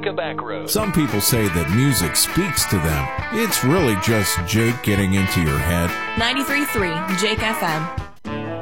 Take a Back Road. Some people say that music speaks to them. It's really just Jake getting into your head. 93.3 Jake FM.